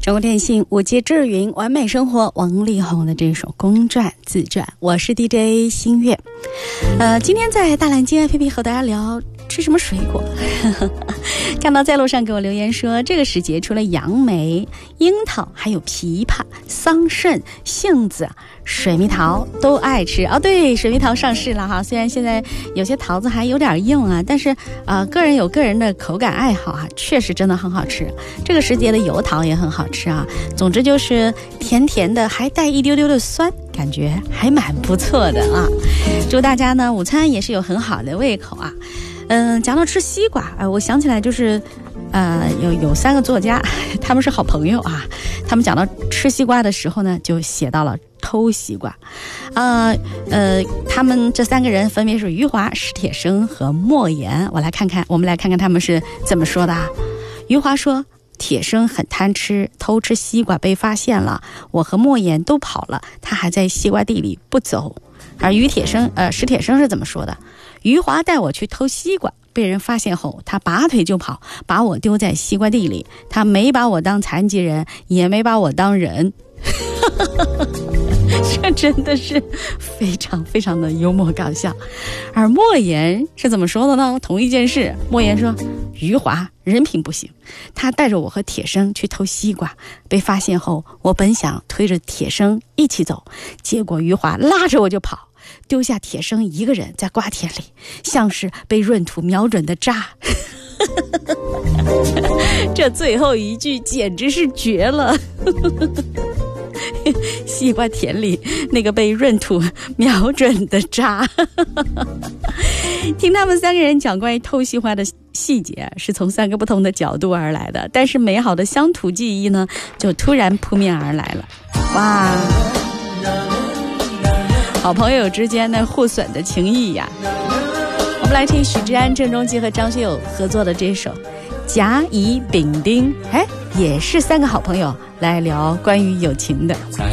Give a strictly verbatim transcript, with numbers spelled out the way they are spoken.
中国电信五 G 智云完美生活，王力宏的这首公传自传。我是 D J 新月。呃，今天在大蓝鲸 A P P 和大家聊吃什么水果。看到在路上给我留言说，这个时节除了杨梅、樱桃，还有枇杷、桑葚、杏子、水蜜桃都爱吃哦。对，水蜜桃上市了哈，虽然现在有些桃子还有点硬啊，但是呃，个人有个人的口感爱好啊，确实真的很好吃。这个时节的油桃也很好吃啊，总之就是甜甜的，还带一丢丢的酸，感觉还蛮不错的啊。祝大家呢午餐也是有很好的胃口啊。嗯，讲到吃西瓜啊、呃，我想起来就是，呃，有有三个作家，他们是好朋友啊。他们讲到吃西瓜的时候呢，就写到了偷西瓜，呃呃，他们这三个人分别是余华、史铁生和莫言。我来看看，我们来看看他们是怎么说的啊。余华说，铁生很贪吃，偷吃西瓜被发现了，我和莫言都跑了，他还在西瓜地里不走。而于铁生，呃，史铁生是怎么说的？余华带我去偷西瓜，被人发现后，他拔腿就跑，把我丢在西瓜地里。他没把我当残疾人，也没把我当人。这真的是非常非常的幽默搞笑。而莫言是怎么说的呢？同一件事，莫言说，余华人品不行，他带着我和铁生去偷西瓜，被发现后，我本想推着铁生一起走，结果余华拉着我就跑，丢下铁生一个人在瓜田里，像是被闰土瞄准的渣。这最后一句简直是绝了。西瓜田里那个被闰土瞄准的渣。听他们三个人讲关于偷西瓜的细节，是从三个不同的角度而来的，但是美好的乡土记忆呢，就突然扑面而来了。哇，好朋友之间的互损的情谊呀。我们来听许志安、郑中基和张学友合作的这首甲乙丙丁，哎，也是三个好朋友来聊关于友情的。